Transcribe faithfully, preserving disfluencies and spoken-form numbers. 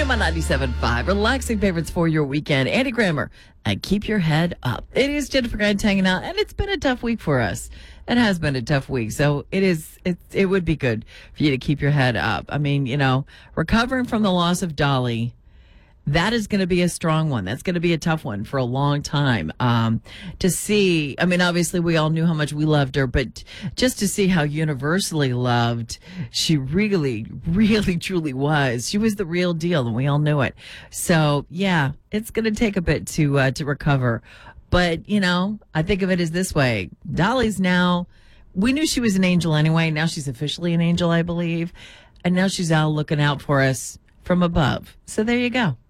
M on ninety-seven point five. Relaxing favorites for your weekend. Andy Grammer, and keep your head up. It is Jennifer Grant hanging out, and it's been a tough week for us. It has been a tough week, so it is. It it would be good for you to keep your head up. I mean, you know, recovering from the loss of Dolly. That is going to be a strong one. That's going to be a tough one for a long time. Um, to see, I mean, obviously we all knew how much we loved her, but just to see how universally loved she really, really, truly was. She was the real deal, and we all knew it. So, yeah, it's going to take a bit to uh, to recover. But, you know, I think of it as this way. Dolly's now, we knew she was an angel anyway. Now she's officially an angel, I believe. And now she's out looking out for us from above. So there you go.